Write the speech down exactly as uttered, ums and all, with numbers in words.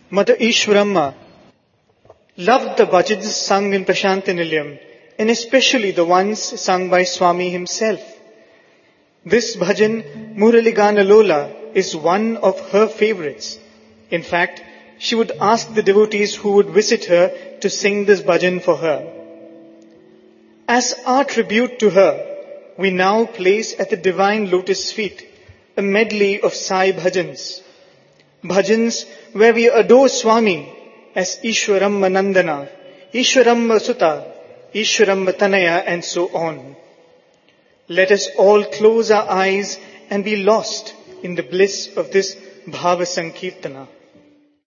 Mother Ishwaramma loved the bhajans sung in Prashantinilayam, and especially the ones sung by Swami himself. This bhajan, Muraligana Lola, is one of her favorites. In fact, she would ask the devotees who would visit her to sing this bhajan for her. As our tribute to her, we now place at the divine lotus feet a medley of Sai bhajans. Bhajans where we adore Swami as Ishwaramma Nandana, Ishwaramma Sutta, Ishwaramma Tanaya, and so on. Let us all close our eyes and be lost in the bliss of this Bhava Sankirtana.